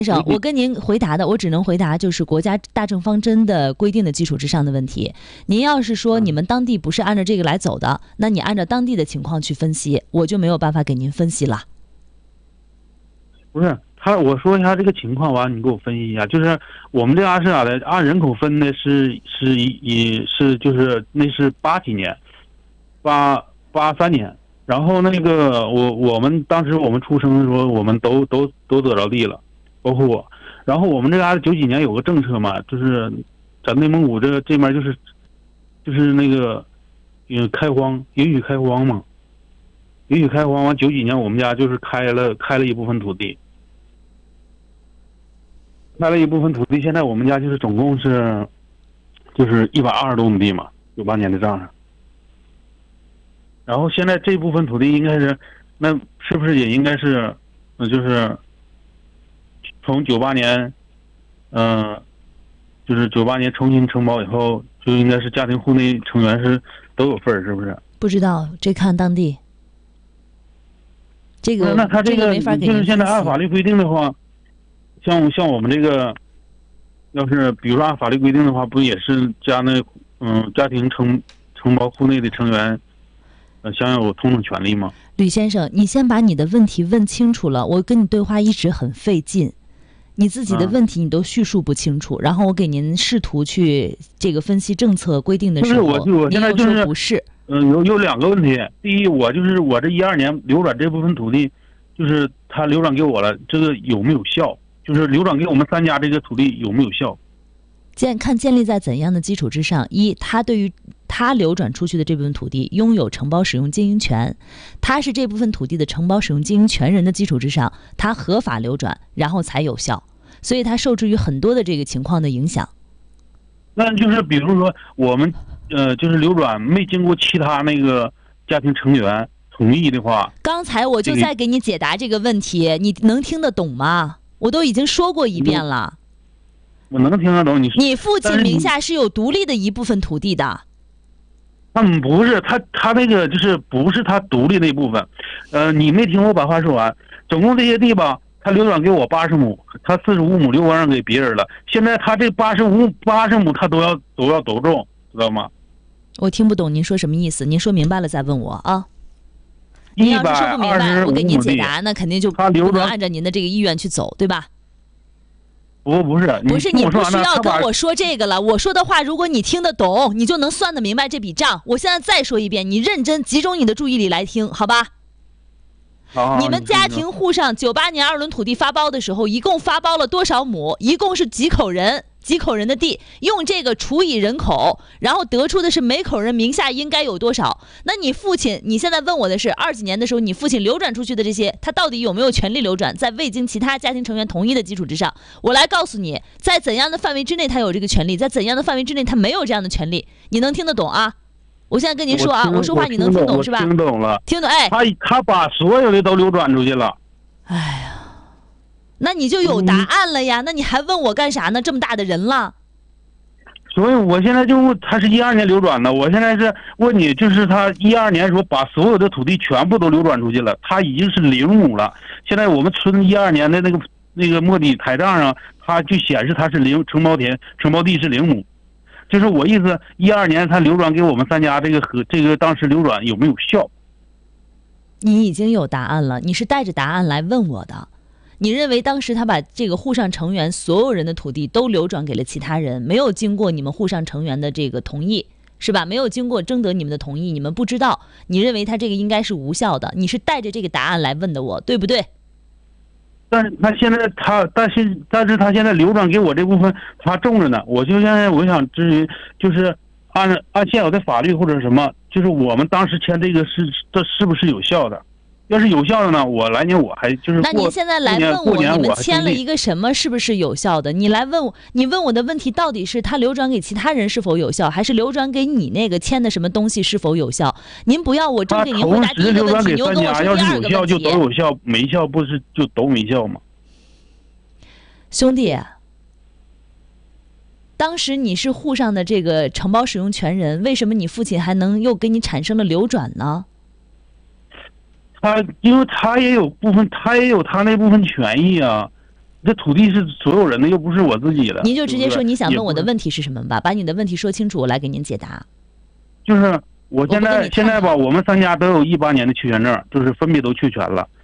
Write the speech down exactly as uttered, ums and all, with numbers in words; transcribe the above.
先生，我跟您回答的，我只能回答就是国家大政方针的规定的基础之上的问题。您要是说你们当地不是按照这个来走的，那你按照当地的情况去分析，我就没有办法给您分析了。 不是他，我说一下这个情况吧，你给我分析一下。就是我们这嘎是咋的？按人口分的是是一是就是那是八几年，八八三年。然后那个我我们当时我们出生的时候，我们都都都得着地了。包括我，然后我们这嘎九几年有个政策嘛，就是咱内蒙古这这边就是就是那个嗯开荒，允许开荒嘛，允许开荒完九几年我们家就是开了开了一部分土地，开了一部分土地，现在我们家就是总共是就是一百二十多亩地嘛，九八年的账上，然后现在这部分土地应该是，那是不是也应该是，嗯就是。从九八年，嗯、呃，就是九八年重新承包以后，就应该是家庭户内成员是都有份儿，是不是？ 不知道，这看当地。这个那他这个没法给您就是现在按法律规定的话，像像我们这个，要是比如说按法律规定的话，不也是家内嗯家庭承承包户内的成员，呃，享有同等权利吗？ 吕先生，你先把你的问题问清楚了，我跟你对话一直很费劲。你自己的问题你都叙述不清楚，嗯、然后我给您试图去这个分析政策规定的时候， 就是我我现在就是不是， 嗯，有有两个问题。第一，我就是我这一二年流转这部分土地，就是他流转给我了，这个有没有效？就是流转给我们三家这个土地有没有效？ 建看建立在怎样的基础之上？一，他对于他流转出去的这部分土地拥有承包使用经营权，他是这部分土地的承包使用经营权人的基础之上，他合法流转，然后才有效。所以它受制于很多的这个情况的影响。 那就是比如说我们呃，就是流转没经过其他那个家庭成员同意的话， 刚才我就在给你解答这个问题，你能听得懂吗？我都已经说过一遍了。 我能听得懂你。 你父亲名下是有独立的一部分土地的。 嗯，不是，他他那个就是不是他独立那部分，呃，你没听我把话说完。总共这些地吧。他流转给我八十亩，他四十五亩流转给别人了。现在他这八十五八十亩他都要都要都种，知道吗？ 我听不懂您说什么意思，您说明白了再问我啊。您要是说不明白，我给您解答，那肯定就不能按照您的这个意愿去走，对吧？ 不不是， 不是你不需要跟我说这个了。我说的话，如果你听得懂，你就能算得明白这笔账。我现在再说一遍，你认真集中你的注意力来听，好吧？你们家庭户上九八年二轮土地发包的时候，一共发包了多少亩？一共是几口人？几口人的地，用这个除以人口，然后得出的是每口人名下应该有多少。那你父亲，你现在问我的是二几年的时候，你父亲流转出去的这些，他到底有没有权利流转？在未经其他家庭成员同意的基础之上，我来告诉你，在怎样的范围之内他有这个权利，在怎样的范围之内他没有这样的权利，你能听得懂啊？我现在跟您说啊， 我, 我说话你能听懂是吧？ 听懂了， 听懂哎。 他他把所有的都流转出去了。 哎呀，那你就有答案了呀？嗯、那你还问我干啥呢？这么大的人了。 所以我现在就他是一二年流转的，我现在是问你，就是他一二年说把所有的土地全部都流转出去了，他已经是零亩了。现在我们村一二年的那个那个摸底台账上，他就显示他是零承包田承包地是零亩。就是我意思，一二年他流转给我们三家这个和这个当时流转有没有效？ 你已经有答案了，你是带着答案来问我的。你认为当时他把这个户上成员所有人的土地都流转给了其他人，没有经过你们户上成员的这个同意，是吧？没有经过征得你们的同意，你们不知道。你认为他这个应该是无效的，你是带着这个答案来问的我，对不对？ 但是他现在他，但是但是他现在流转给我这部分他种着呢，我就现在我想咨询，就是按按现有的法律或者什么，就是我们当时签这个是这是不是有效的？要是有效的呢，我来年我还就是那您现在来问我，你们签了一个什么是不是有效的？你来问我，你问我的问题到底是他流转给其他人是否有效，还是流转给你那个签的什么东西是否有效？您不要我正给您回答第一个问题，你又跟我说第二个问题。 要是有效就都有效，没效不是就都没效吗？ 兄弟，当时你是户上的这个承包使用权人，为什么你父亲还能又给你产生了流转呢？ 他因为他也有部分，他也有他那部分权益啊。 这土地是所有人的，又不是我自己的。 您就直接说你想问我的问题是什么吧，把你的问题说清楚，我来给您解答。 就是我现在现在吧，我们三家都有一八年的确权证，就是分别都确权了。